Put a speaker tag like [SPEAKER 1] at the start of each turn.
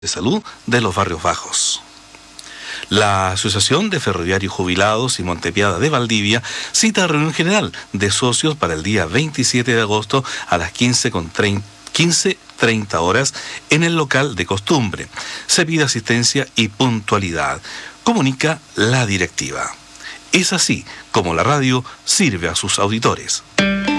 [SPEAKER 1] de salud de los barrios bajos. La Asociación de Ferroviarios Jubilados y Montepiada de Valdivia cita reunión general de socios para el día 27 de agosto a las 15:30 horas en el local de costumbre. Se pide asistencia y puntualidad, comunica la directiva. Es así como la radio sirve a sus auditores.